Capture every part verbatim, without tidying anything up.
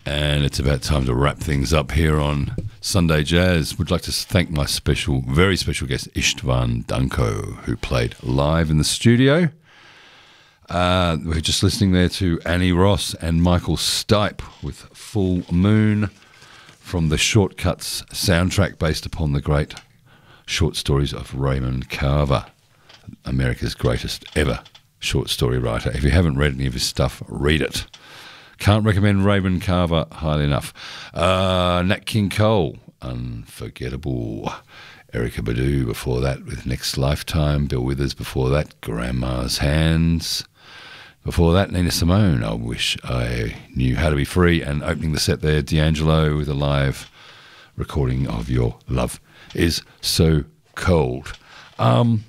And it's about time to wrap things up here on Sunday Jazz. Would like to thank my special, very special guest, Istvan Danko, who played live in the studio. Uh, we're just listening there to Annie Ross and Michael Stipe with Full Moon from the Shortcuts soundtrack based upon the great short stories of Raymond Carver, America's greatest ever short story writer. If you haven't read any of his stuff, read it. Can't recommend Raymond Carver highly enough. Uh, Nat King Cole, Unforgettable. Erykah Badu before that with Next Lifetime. Bill Withers before that, Grandma's Hands. Before that, Nina Simone, I Wish I Knew How to Be Free. And opening the set there, D'Angelo with a live recording of Your Love Is So Cold. Um,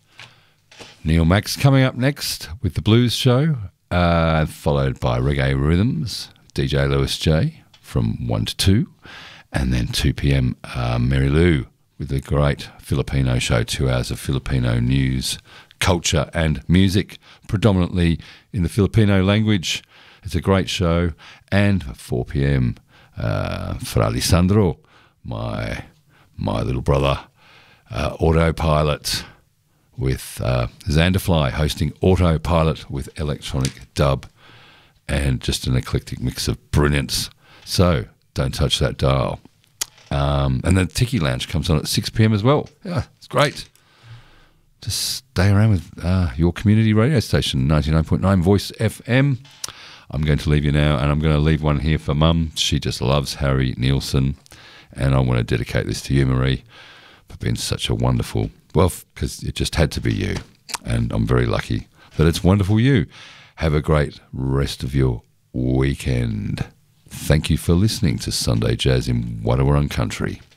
Neil Max coming up next with The Blues Show. Uh, followed by Reggae Rhythms, D J Lewis J from one to two, and then two p.m. Uh, Mary Lou with the great Filipino show, two hours of Filipino news, culture and music, predominantly in the Filipino language. It's a great show. And four p.m. Uh, Fra Lisandro, my, my little brother, uh, Autopilot, with uh, Xanderfly hosting Autopilot with electronic dub and just an eclectic mix of brilliance. So don't touch that dial. Um, and then Tiki Lounge comes on at six p.m. as well. Yeah, it's great. Just stay around with uh, your community radio station, ninety-nine point nine Voice F M. I'm going to leave you now, and I'm going to leave one here for Mum. She just loves Harry Nielsen, and I want to dedicate this to you, Marie, for being such a wonderful... Well, because it just had to be you, and I'm very lucky that it's wonderful you. Have a great rest of your weekend. Thank you for listening to Sunday Jazz in Wadawurrung Country.